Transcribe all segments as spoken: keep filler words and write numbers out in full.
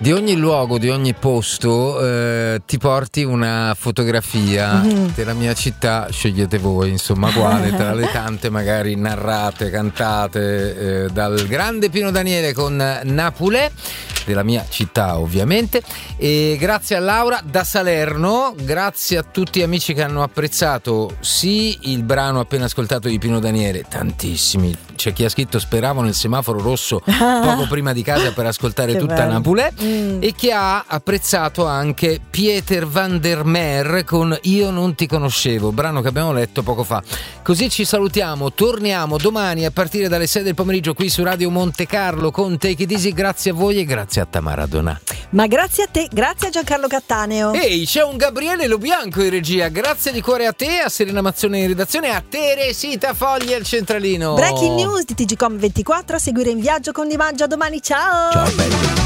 di ogni luogo, di ogni posto eh, ti porti una fotografia mm. della mia città, scegliete voi, insomma, quale tra le tante magari narrate, cantate eh, dal grande Pino Daniele con Napulè, della mia città ovviamente. E grazie a Laura da Salerno, grazie a tutti gli amici che hanno apprezzato sì il brano appena ascoltato di Pino Daniele, tantissimi, c'è chi ha scritto speravo nel semaforo rosso poco prima di casa per ascoltare tutta bello. Napulè mm. e chi ha apprezzato anche Pieter van der Meer con Io non ti conoscevo, brano che abbiamo letto poco fa. Così ci salutiamo, torniamo domani a partire dalle sei del pomeriggio qui su Radio Monte Carlo con Take It Easy. Grazie a voi e grazie a Tamara Donà. Ma grazie a te, grazie a Giancarlo Cattaneo. Ehi, c'è un Gabriele Lobianco in regia, grazie di cuore a te, a Serena Mazzone in redazione, a Teresita Fogli al centralino. Breaking news di T G Com ventiquattro, a seguire In Viaggio con Di Maggio domani, ciao. Ciao belli.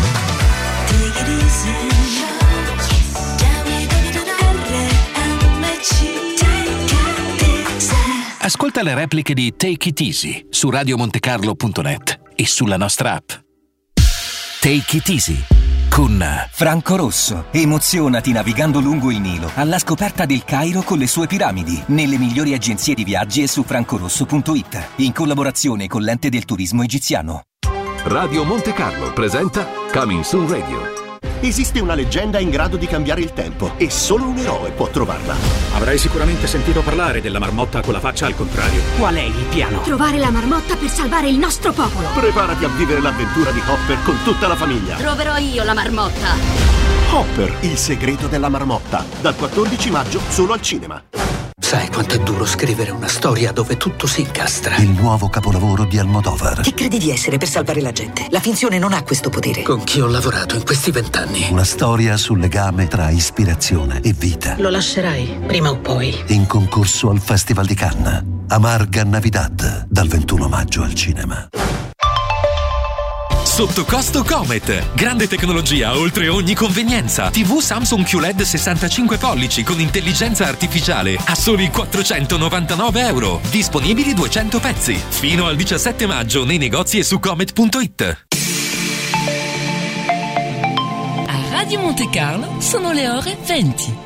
Ascolta le repliche di Take It Easy su radio monte carlo punto net e sulla nostra app. Take It Easy con Franco Rosso. Emozionati navigando lungo il Nilo alla scoperta del Cairo con le sue piramidi, nelle migliori agenzie di viaggi e su francorosso punto it, in collaborazione con l'Ente del Turismo Egiziano. Radio Monte Carlo presenta Coming Soon Radio. Esiste una leggenda in grado di cambiare il tempo e solo un eroe può trovarla. Avrai sicuramente sentito parlare della marmotta con la faccia al contrario. Qual è il piano? Trovare la marmotta per salvare il nostro popolo. Preparati a vivere l'avventura di Hopper con tutta la famiglia. Troverò io la marmotta. Hopper, il segreto della marmotta. Dal quattordici maggio solo al cinema. Sai quanto è duro scrivere una storia dove tutto si incastra? Il nuovo capolavoro di Almodovar. Chi credi di essere per salvare la gente? La finzione non ha questo potere. Con chi ho lavorato in questi vent'anni? Una storia sul legame tra ispirazione e vita. Lo lascerai, prima o poi. In concorso al Festival di Cannes. Amarga Navidad, dal ventuno maggio al cinema. Sotto costo Comet. Grande tecnologia oltre ogni convenienza. tivù Samsung Q L E D sessantacinque pollici con intelligenza artificiale a soli quattrocentonovantanove euro. Disponibili duecento pezzi. Fino al diciassette maggio nei negozi e su comet punto it. A Radio Monte Carlo sono le ore venti.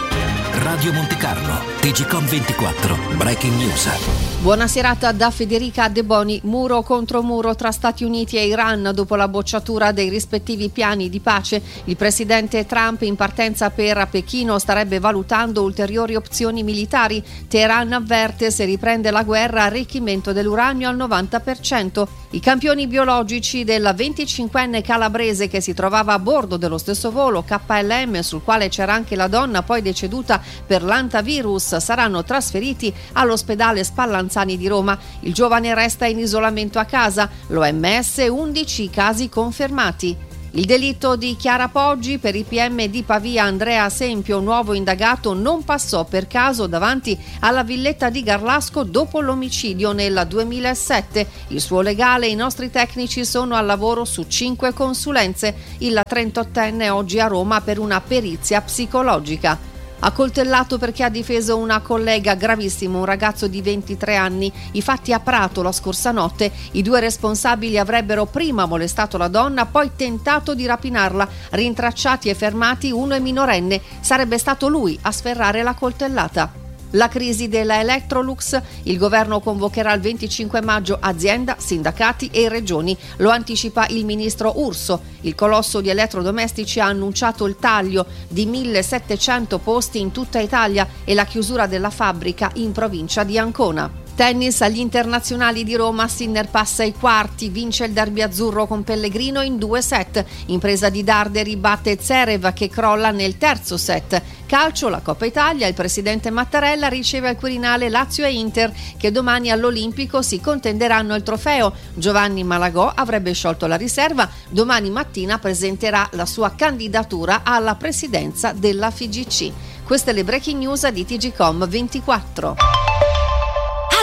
Radio Monte Carlo, T G Com ventiquattro, Breaking News. Buona serata da Federica De Boni. Muro contro muro tra Stati Uniti e Iran dopo la bocciatura dei rispettivi piani di pace. Il presidente Trump in partenza per Pechino starebbe valutando ulteriori opzioni militari. Teheran avverte: se riprende la guerra, arricchimento dell'uranio al novanta per cento. I campioni biologici del venticinquenne calabrese che si trovava a bordo dello stesso volo K L M sul quale c'era anche la donna poi deceduta per l'antavirus saranno trasferiti all'ospedale Spallanzani di Roma. Il giovane resta in isolamento a casa. L'O M S undici casi confermati. Il delitto di Chiara Poggi per i P M di Pavia Andrea Sempio, nuovo indagato, non passò per caso davanti alla villetta di Garlasco dopo l'omicidio nel duemilasette. Il suo legale e i nostri tecnici sono al lavoro su cinque consulenze. Il trentottenne oggi a Roma per una perizia psicologica. Accoltellato perché ha difeso una collega, gravissimo, un ragazzo di ventitré anni. I fatti a Prato la scorsa notte. I due responsabili avrebbero prima molestato la donna, poi tentato di rapinarla. Rintracciati e fermati, uno è minorenne. Sarebbe stato lui a sferrare la coltellata. La crisi della Electrolux, il governo convocherà il venticinque maggio azienda, sindacati e regioni. Lo anticipa il ministro Urso. Il colosso di elettrodomestici ha annunciato il taglio di millesettecento posti in tutta Italia e la chiusura della fabbrica in provincia di Ancona. Tennis agli internazionali di Roma, Sinner passa ai quarti, vince il derby azzurro con Pellegrino in due set. Impresa di Darderi batte Zverev che crolla nel terzo set. Calcio, la Coppa Italia, il presidente Mattarella riceve al Quirinale Lazio e Inter che domani all'Olimpico si contenderanno il trofeo. Giovanni Malagò avrebbe sciolto la riserva, domani mattina presenterà la sua candidatura alla presidenza della F I G C. Queste le breaking news di T G Com ventiquattro.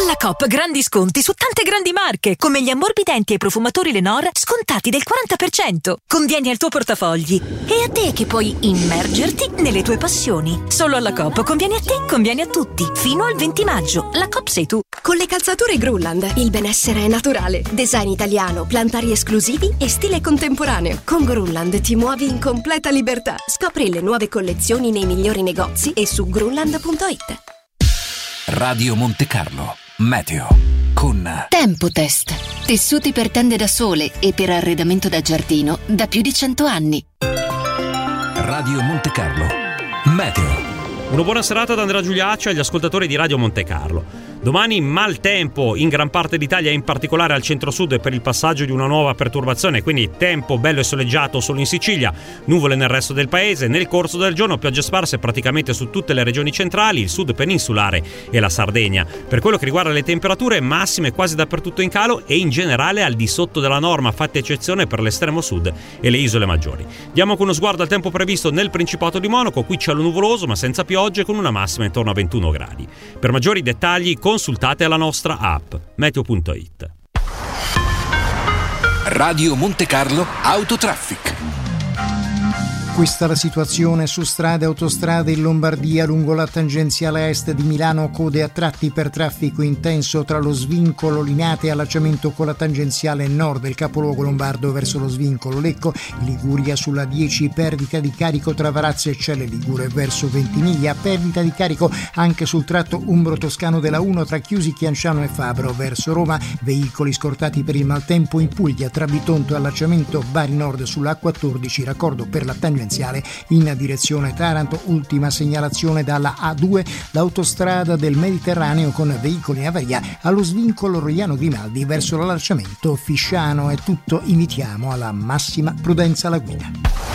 Alla Coop grandi sconti su tante grandi marche, come gli ammorbidenti e i profumatori Lenor scontati del quaranta per cento. Convieni al tuo portafogli. E a te che puoi immergerti nelle tue passioni. Solo alla Coop conviene a te, conviene a tutti. Fino al venti maggio. La Coop sei tu. Con le calzature Grunland, il benessere è naturale. Design italiano, plantari esclusivi e stile contemporaneo. Con Grunland ti muovi in completa libertà. Scopri le nuove collezioni nei migliori negozi e su grunland punto it. Radio Monte Carlo Meteo con Tempotest. Tessuti per tende da sole e per arredamento da giardino da più di cento anni. Radio Monte Carlo Meteo. Una buona serata da Andrea Giuliacci agli ascoltatori di Radio Monte Carlo. Domani maltempo in gran parte d'Italia, in particolare al centro-sud per il passaggio di una nuova perturbazione, quindi tempo bello e soleggiato solo in Sicilia, nuvole nel resto del paese. Nel corso del giorno piogge sparse praticamente su tutte le regioni centrali, il sud peninsulare e la Sardegna. Per quello che riguarda le temperature, massime quasi dappertutto in calo e in generale al di sotto della norma, fatta eccezione per l'estremo sud e le isole maggiori. Diamo con uno sguardo al tempo previsto nel Principato di Monaco, qui cielo nuvoloso ma senza piogge con una massima intorno a ventuno gradi. Per maggiori dettagli consultate la nostra app meteo punto it. Radio Monte Carlo Autotraffic. Questa è la situazione su strade e autostrade in Lombardia lungo la tangenziale est di Milano, code a tratti per traffico intenso tra lo svincolo Linate e allacciamento con la tangenziale nord del capoluogo lombardo verso lo svincolo Lecco, in Liguria sulla dieci perdita di carico tra Varazio e Celle Ligure verso Ventimiglia, perdita di carico anche sul tratto umbro-toscano della uno tra Chiusi, Chianciano e Fabro verso Roma, veicoli scortati per il maltempo in Puglia tra Bitonto e allacciamento Bari Nord sulla A quattordici, raccordo per la tangenziale in direzione Taranto. Ultima segnalazione dalla A due, l'autostrada del Mediterraneo con veicoli in avaria allo svincolo Rogliano Grimaldi verso l'allacciamento Fisciano. È tutto, invitiamo alla massima prudenza alla guida.